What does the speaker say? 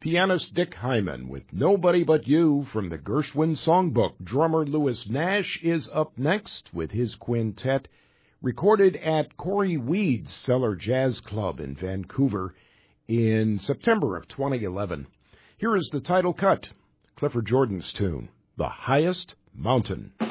Pianist Dick Hyman with Nobody But You from the Gershwin Songbook. Drummer Louis Nash is up next with his quintet, recorded at Corey Weed's Cellar Jazz Club in Vancouver in September of 2011. Here is the title cut, Clifford Jordan's tune, The Highest Mountain.